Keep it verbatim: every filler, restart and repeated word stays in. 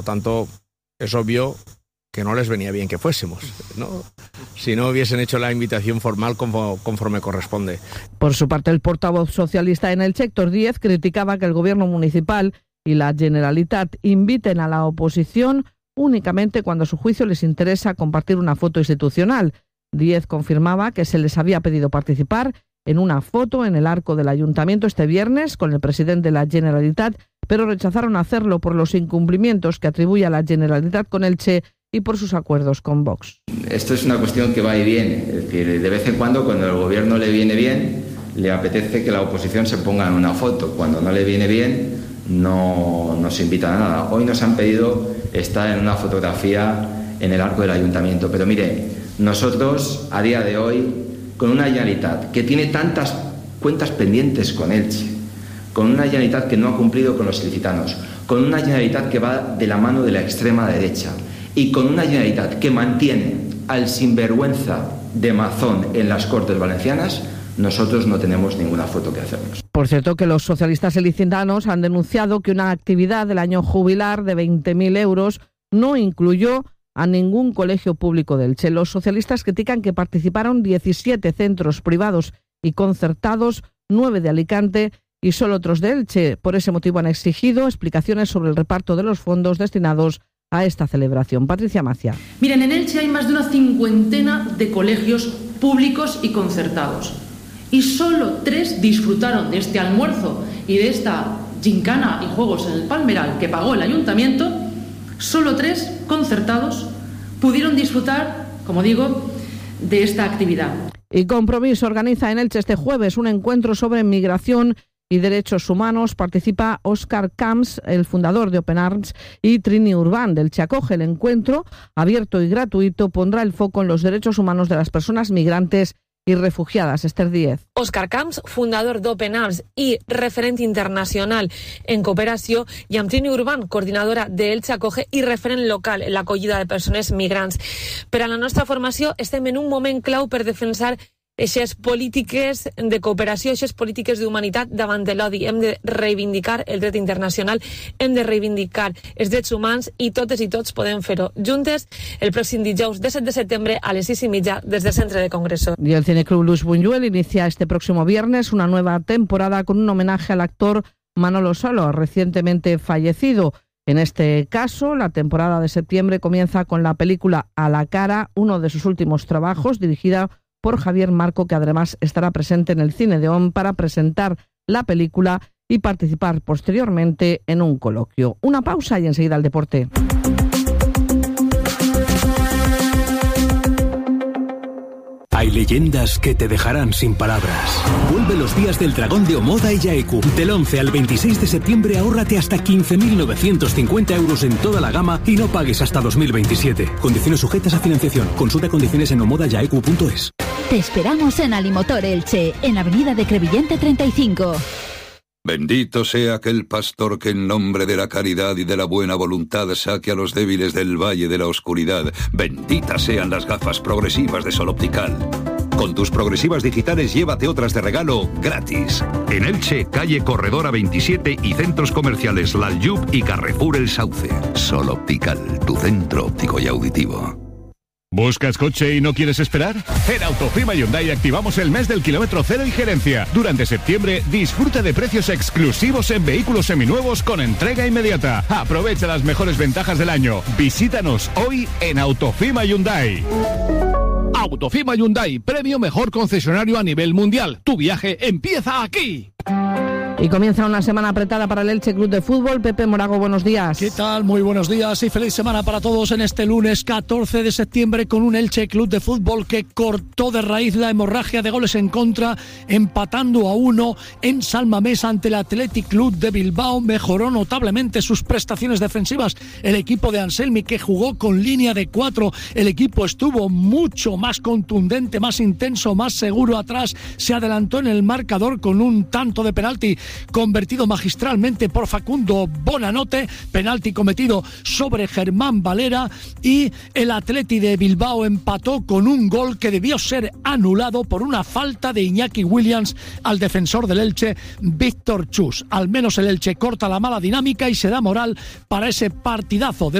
Por tanto, es obvio que no les venía bien que fuésemos, ¿no? Si no hubiesen hecho la invitación formal como, conforme corresponde. Por su parte, el portavoz socialista en Elche, Héctor Díez, criticaba que el gobierno municipal y la Generalitat inviten a la oposición únicamente cuando a su juicio les interesa compartir una foto institucional. Díez confirmaba que se les había pedido participar en una foto en el arco del Ayuntamiento este viernes con el presidente de la Generalitat, pero rechazaron hacerlo por los incumplimientos que atribuye a la Generalitat con Elche y por sus acuerdos con Vox. Esto es una cuestión que va y viene, es decir, de vez en cuando, cuando el gobierno le viene bien, le apetece que la oposición se ponga en una foto, cuando no le viene bien, no nos invitan a nada. Hoy nos han pedido estar en una fotografía en el arco del Ayuntamiento, pero mire, nosotros a día de hoy, con una Generalitat que tiene tantas cuentas pendientes con Elche, con una Generalitat que no ha cumplido con los ilicitanos, con una Generalitat que va de la mano de la extrema derecha y con una Generalitat que mantiene al sinvergüenza de Mazón en las Cortes Valencianas, nosotros no tenemos ninguna foto que hacernos. Por cierto, que los socialistas ilicitanos han denunciado que una actividad del año jubilar de veinte mil euros no incluyó a ningún colegio público de Elche. Los socialistas critican que participaron diecisiete centros privados y concertados, nueve de Alicante y solo otros de Elche. Por ese motivo han exigido explicaciones sobre el reparto de los fondos destinados a esta celebración. Patricia Macia. Miren, en Elche hay más de una cincuentena de colegios públicos y concertados. Y solo tres disfrutaron de este almuerzo y de esta gincana y juegos en el Palmeral que pagó el ayuntamiento. Solo tres concertados pudieron disfrutar, como digo, de esta actividad. Y Compromís organiza en Elche este jueves un encuentro sobre migración y derechos humanos. Participa Óscar Camps, el fundador de Open Arms, y Trini Urbán del Elche acoge. El encuentro, abierto y gratuito, pondrá el foco en los derechos humanos de las personas migrantes y refugiadas. Esther Díez. Óscar Camps, fundador d'Open Arms i referent internacional en cooperació, i amb Trini Urbán, coordinadora de Elche Acoge i referent local en l'acollida de persones migrants. Per a la nostra formació estem en un moment clau per defensar eixes polítiques de cooperació, eixes polítiques d'humanitat davant de l'odi. Hem de reivindicar el dret internacional, hem de reivindicar els drets humans i totes i tots podem fer-ho juntes el pròxim dijous disset de setembre a les sis i mitja des del Centre de Congreso. Y el Cineclub Luis Buñuel inicia este próximo viernes una nueva temporada con un homenaje al actor Manolo Solo, recientemente fallecido. En este caso, la temporada de septiembre comienza con la película A la cara, uno de sus últimos trabajos, dirigida por Javier Marco, que además estará presente en el Cine de On para presentar la película y participar posteriormente en un coloquio. Una pausa y enseguida el deporte. Hay leyendas que te dejarán sin palabras. Vuelve los días del Dragón de Omoda y Yaeku. Del once al veintiséis de septiembre ahórrate hasta quince mil novecientos cincuenta euros en toda la gama y no pagues hasta dos mil veintisiete. Condiciones sujetas a financiación. Consulta condiciones en omoda yaeku punto es. Te esperamos en Alimotor Elche, en Avenida de Crevillente treinta y cinco. Bendito sea aquel pastor que en nombre de la caridad y de la buena voluntad saque a los débiles del valle de la oscuridad. Benditas sean las gafas progresivas de Sol Optical. Con tus progresivas digitales llévate otras de regalo gratis. En Elche, calle Corredora veintisiete y centros comerciales Laljub y Carrefour El Sauce. Sol Optical, tu centro óptico y auditivo. ¿Buscas coche y no quieres esperar? En Autofima Hyundai activamos el mes del kilómetro cero y gerencia. Durante septiembre, disfruta de precios exclusivos en vehículos seminuevos con entrega inmediata. Aprovecha las mejores ventajas del año. Visítanos hoy en Autofima Hyundai. Autofima Hyundai, premio mejor concesionario a nivel mundial. Tu viaje empieza aquí. Y comienza una semana apretada para el Elche Club de Fútbol. Pepe Morago, buenos días. ¿Qué tal? Muy buenos días y feliz semana para todos en este lunes catorce de septiembre con un Elche Club de Fútbol que cortó de raíz la hemorragia de goles en contra, empatando a uno en San Mamés ante el Athletic Club de Bilbao. Mejoró notablemente sus prestaciones defensivas el equipo de Anselmi, que jugó con línea de cuatro. El equipo estuvo mucho más contundente, más intenso, más seguro atrás. Se adelantó en el marcador con un tanto de penalti convertido magistralmente por Facundo Bonanote, penalti cometido sobre Germán Valera, y el Atleti de Bilbao empató con un gol que debió ser anulado por una falta de Iñaki Williams al defensor del Elche, Víctor Chus. Al menos el Elche corta la mala dinámica y se da moral para ese partidazo de